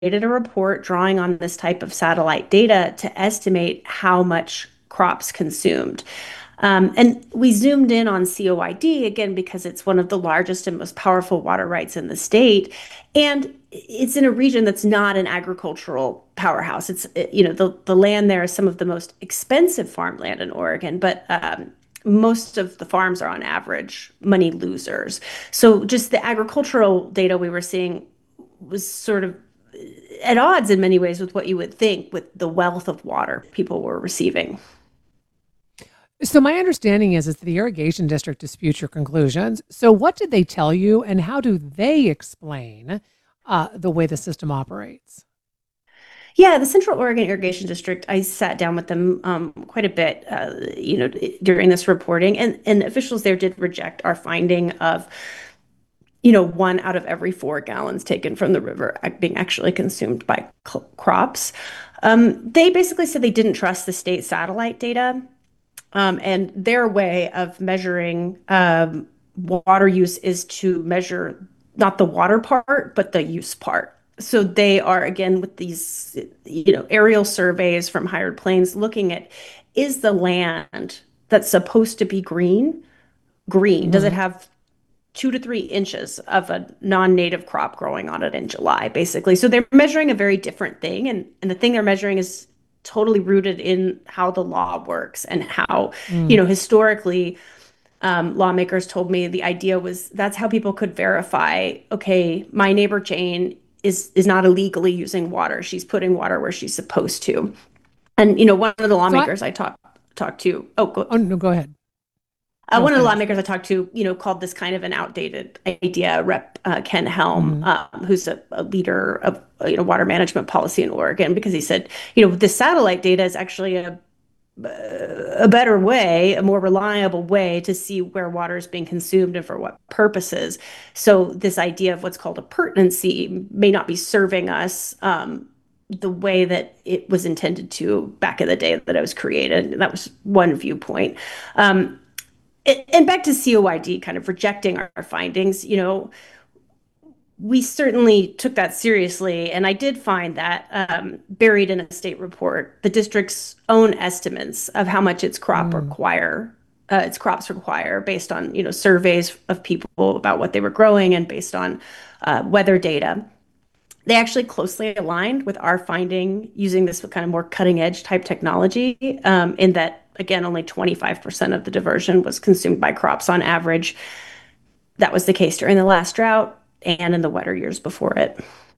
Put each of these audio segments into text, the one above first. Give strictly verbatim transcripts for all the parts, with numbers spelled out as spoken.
created a report drawing on this type of satellite data to estimate how much crops consumed. Um, and we zoomed in on C O I D again because it's one of the largest and most powerful water rights in the state. And it's in a region that's not an agricultural powerhouse. It's, you know, the, the land there is some of the most expensive farmland in Oregon, but um, most of the farms are on average money losers. So just the agricultural data we were seeing was sort of at odds in many ways with what you would think with the wealth of water people were receiving. So my understanding is, is the irrigation district disputes your conclusions. So what did they tell you, and how do they explain uh, the way the system operates? Yeah, the Central Oregon Irrigation District, I sat down with them um, quite a bit, uh, you know, during this reporting, and, and officials there did reject our finding of, you know, one out of every four gallons taken from the river being actually consumed by c- crops. Um, they basically said they didn't trust the state satellite data. Um, and their way of measuring um, water use is to measure not the water part, but the use part. So they are, again, with these, you know, aerial surveys from hired planes looking at, is the land that's supposed to be green, green? Does it Mm-hmm. have two to three inches of a non-native crop growing on it in July, basically? So they're measuring a very different thing. And, and the thing they're measuring is totally rooted in how the law works and how, you Mm. know, historically, um, lawmakers told me the idea was that's how people could verify, okay, my neighbor Jane is is not illegally using water. She's putting water where she's supposed to. And, you know, one of the So I, lawmakers I talked talked to, oh, go, oh no, go ahead. uh, No, one of the finish. lawmakers I talked to, you know, called this kind of an outdated idea. Rep uh, Ken Helm, Mm-hmm. um, who's a, a leader of uh, you know water management policy in Oregon, because he said, you know, the satellite data is actually a a better way, a more reliable way to see where water is being consumed and for what purposes. So this idea of what's called a pertinency may not be serving us um, the way that it was intended to back in the day that it was created. That was one viewpoint. Um, and back to C O I D, kind of rejecting our findings, you know, we certainly took that seriously. And I did find that um, buried in a state report, the district's own estimates of how much its crop Mm. require, uh, its crops require based on, you know, surveys of people about what they were growing and based on uh, weather data. They actually closely aligned with our finding using this kind of more cutting edge type technology, um, in that, again, only twenty-five percent of the diversion was consumed by crops on average. That was the case during the last drought and in the wetter years before it.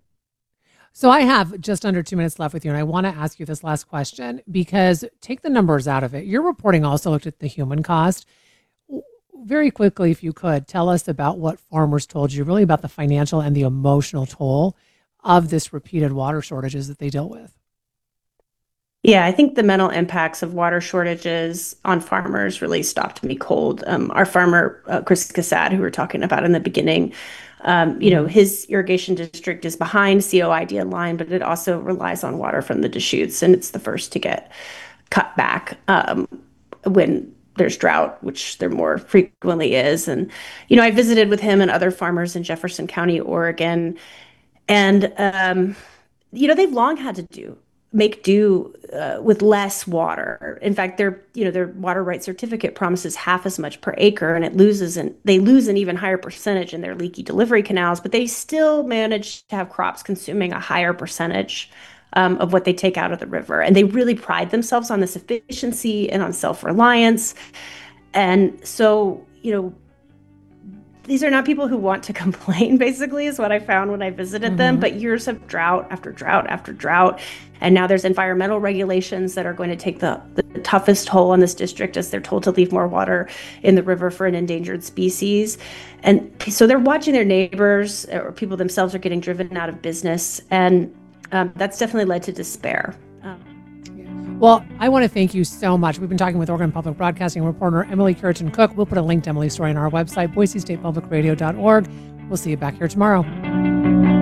So I have just under two minutes left with you, and I want to ask you this last question because take the numbers out of it. Your reporting also looked at the human cost. Very quickly, if you could, tell us about what farmers told you, really about the financial and the emotional toll of this repeated water shortages that they dealt with. Yeah, I think the mental impacts of water shortages on farmers really stopped me cold. Um, our farmer, uh, Chris Casad, who we were talking about in the beginning, um, you know, Mm-hmm. his irrigation district is behind C O I D in line, but it also relies on water from the Deschutes, and it's the first to get cut back um, when there's drought, which there more frequently is. And, you know, I visited with him and other farmers in Jefferson County, Oregon, and um, you know, they've long had to do make do uh, with less water. In fact, their you know their water rights certificate promises half as much per acre, and it loses and they lose an even higher percentage in their leaky delivery canals. But they still manage to have crops consuming a higher percentage um, of what they take out of the river, and they really pride themselves on this efficiency and on self-reliance. And so, you know, these are not people who want to complain, basically, is what I found when I visited them. Mm-hmm. But years of drought after drought after drought. And now there's environmental regulations that are going to take the, the toughest toll on this district as they're told to leave more water in the river for an endangered species. And so they're watching their neighbors, or people themselves are getting driven out of business. And um, that's definitely led to despair. Um, Well, I want to thank you so much. We've been talking with Oregon Public Broadcasting reporter Emily Curitan Cook. We'll put a link to Emily's story on our website, boise state public radio dot org. We'll see you back here tomorrow.